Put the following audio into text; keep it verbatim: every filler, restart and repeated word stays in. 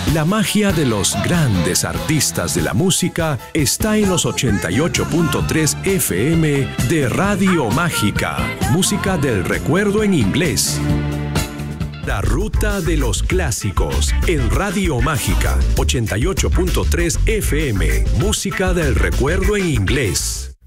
La magia de los grandes artistas de la música está en los ochenta y ocho punto tres F M de Radio Mágica. Música del recuerdo en inglés. La ruta de los clásicos en Radio Mágica, ochenta y ocho punto tres F M. Música del recuerdo en inglés.